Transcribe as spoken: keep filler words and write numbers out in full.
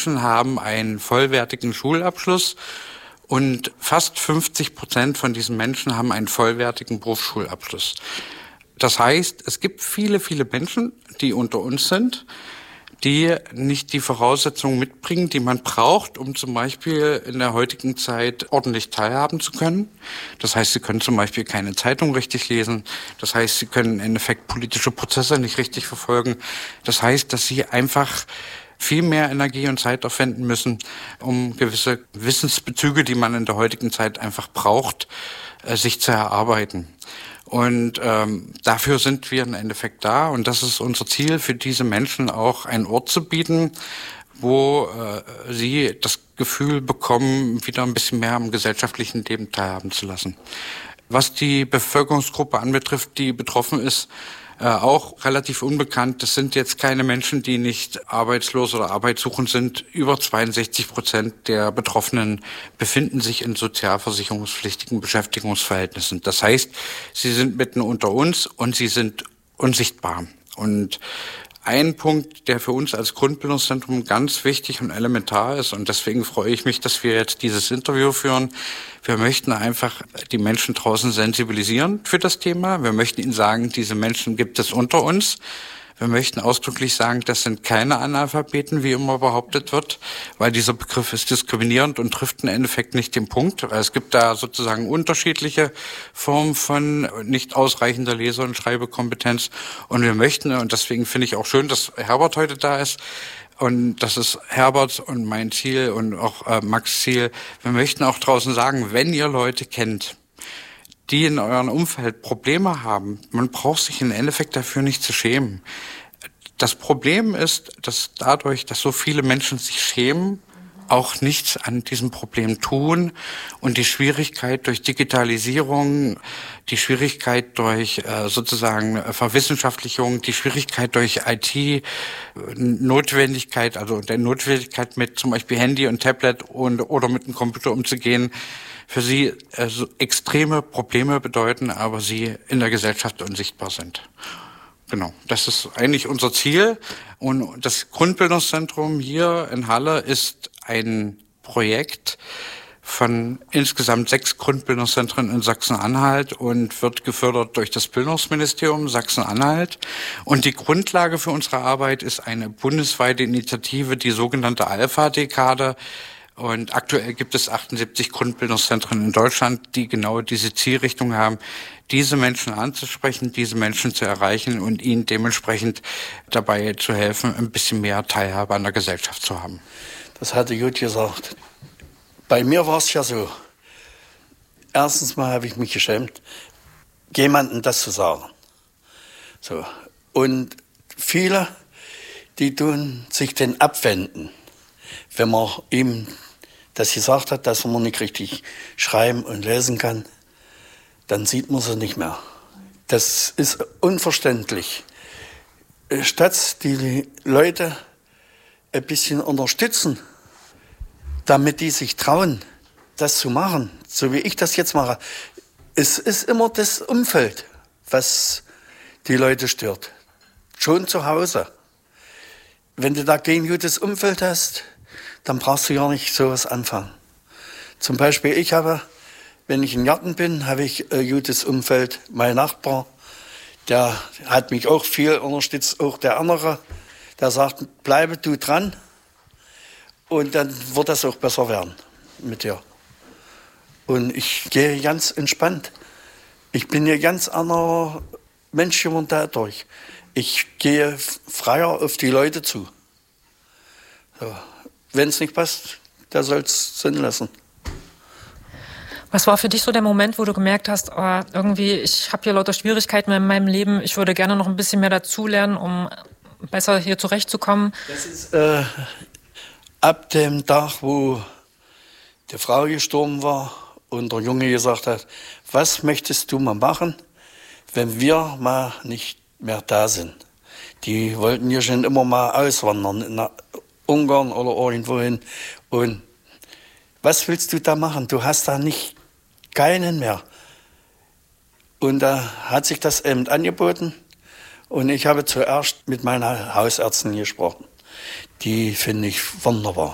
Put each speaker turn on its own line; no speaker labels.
Menschen haben einen vollwertigen Schulabschluss und fast fünfzig Prozent von diesen Menschen haben einen vollwertigen Berufsschulabschluss. Das heißt, es gibt viele, viele Menschen, die unter uns sind, die nicht die Voraussetzungen mitbringen, die man braucht, um zum Beispiel in der heutigen Zeit ordentlich teilhaben zu können. Das heißt, sie können zum Beispiel keine Zeitung richtig lesen. Das heißt, sie können im Endeffekt politische Prozesse nicht richtig verfolgen. Das heißt, dass sie einfach viel mehr Energie und Zeit aufwenden müssen, um gewisse Wissensbezüge, die man in der heutigen Zeit einfach braucht, sich zu erarbeiten. Und ähm, dafür sind wir im Endeffekt da. Und das ist unser Ziel, für diese Menschen auch einen Ort zu bieten, wo äh, sie das Gefühl bekommen, wieder ein bisschen mehr am gesellschaftlichen Leben teilhaben zu lassen. Was die Bevölkerungsgruppe anbetrifft, die betroffen ist, äh, auch relativ unbekannt. Das sind jetzt keine Menschen, die nicht arbeitslos oder arbeitssuchend sind. Über zweiundsechzig Prozent der Betroffenen befinden sich in sozialversicherungspflichtigen Beschäftigungsverhältnissen. Das heißt, sie sind mitten unter uns und sie sind unsichtbar. Und ein Punkt, der für uns als Grundbildungszentrum ganz wichtig und elementar ist, und deswegen freue ich mich, dass wir jetzt dieses Interview führen. Wir möchten einfach die Menschen draußen sensibilisieren für das Thema. Wir möchten ihnen sagen, diese Menschen gibt es unter uns. Wir möchten ausdrücklich sagen, das sind keine Analphabeten, wie immer behauptet wird, weil dieser Begriff ist diskriminierend und trifft im Endeffekt nicht den Punkt. Es gibt da sozusagen unterschiedliche Formen von nicht ausreichender Lese- und Schreibekompetenz. Und wir möchten, und deswegen finde ich auch schön, dass Herbert heute da ist, und das ist Herbert und mein Ziel und auch äh, Max' Ziel. Wir möchten auch draußen sagen, wenn ihr Leute kennt, die in eurem Umfeld Probleme haben, man braucht sich im Endeffekt dafür nicht zu schämen. Das Problem ist, dass dadurch, dass so viele Menschen sich schämen, auch nichts an diesem Problem tun und die Schwierigkeit durch Digitalisierung, die Schwierigkeit durch äh, sozusagen Verwissenschaftlichung, die Schwierigkeit durch I T-Notwendigkeit, also der Notwendigkeit mit zum Beispiel Handy und Tablet und oder mit dem Computer umzugehen, für sie äh, so extreme Probleme bedeuten, aber sie in der Gesellschaft unsichtbar sind. Genau, das ist eigentlich unser Ziel. Und das Grundbildungszentrum hier in Halle ist ein Projekt von insgesamt sechs Grundbildungszentren in Sachsen-Anhalt und wird gefördert durch das Bildungsministerium Sachsen-Anhalt. Und die Grundlage für unsere Arbeit ist eine bundesweite Initiative, die sogenannte Alpha-Dekade. Und aktuell gibt es achtundsiebzig Grundbildungszentren in Deutschland, die genau diese Zielrichtung haben, diese Menschen anzusprechen, diese Menschen zu erreichen und ihnen dementsprechend dabei zu helfen, ein bisschen mehr Teilhabe an der Gesellschaft zu haben.
Das hatte Jud gesagt. Bei mir war es ja so. Erstens mal habe ich mich geschämt, jemandem das zu sagen. So. Und viele, die tun sich den abwenden, wenn man ihm das gesagt hat, dass man nicht richtig schreiben und lesen kann, dann sieht man sie nicht mehr. Das ist unverständlich. Statt die Leute ein bisschen unterstützen, damit die sich trauen, das zu machen, so wie ich das jetzt mache. Es ist immer das Umfeld, was die Leute stört. Schon zu Hause. Wenn du da kein gutes Umfeld hast, dann brauchst du ja nicht sowas anfangen. Zum Beispiel, ich habe, wenn ich im Garten bin, habe ich ein gutes Umfeld. Mein Nachbar, der hat mich auch viel unterstützt, auch der andere, der sagt, bleibe du dran und dann wird das auch besser werden mit dir. Und ich gehe ganz entspannt. Ich bin ein ganz anderer Mensch geworden dadurch. Ich gehe freier auf die Leute zu. So. Wenn es nicht passt, der soll es sein lassen.
Was war für dich so der Moment, wo du gemerkt hast, oh, irgendwie, ich habe hier lauter Schwierigkeiten in meinem Leben, ich würde gerne noch ein bisschen mehr dazulernen, um besser hier zurechtzukommen?
Das ist äh, ab dem Tag, wo die Frau gestorben war und der Junge gesagt hat, was möchtest du mal machen, wenn wir mal nicht mehr da sind? Die wollten ja schon immer mal auswandern nach Ungarn oder irgendwo hin. Und was willst du da machen? Du hast da nicht keinen mehr. Und da hat sich das eben angeboten. Und ich habe zuerst mit meiner Hausärztin gesprochen. Die finde ich wunderbar.